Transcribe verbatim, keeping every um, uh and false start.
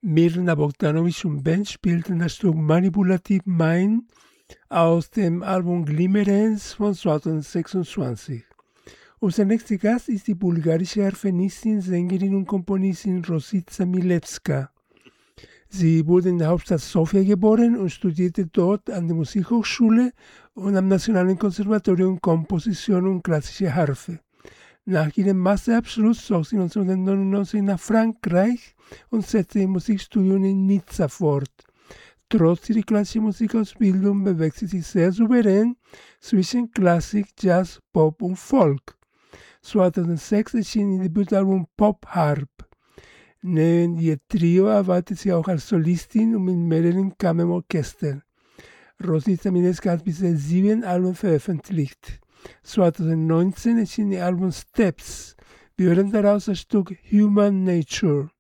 Mirna Bogdanovic und Band spielten das Stück Manipulative Mind aus dem Album Glimmerance von zweitausendsechsundzwanzig. Unser nächster Gast ist die bulgarische Harfenistin, Sängerin und Komponistin Rosica Milevska. Sie wurde in der Hauptstadt Sofia geboren und studierte dort an der Musikhochschule und am Nationalen Konservatorium Komposition und klassische Harfe. Nach ihrem Masterabschluss zog sie neunzehnhundertneunundneunzig nach Frankreich und setzte ihr Musikstudium in Nizza fort. Trotz ihrer klassischen Musikausbildung bewegt sie sich sehr souverän zwischen Klassik, Jazz, Pop und Folk. zweitausendsechs erschien ihr Debütalbum Pop Harp. Neben ihr Trio arbeitet sie auch als Solistin und mit mehreren Kammerorchestern. Rosica Milevska hat bisher sieben Alben veröffentlicht. zweitausendneunzehn erschien ihr Album Steps. Wir hören daraus das Stück Human Nature.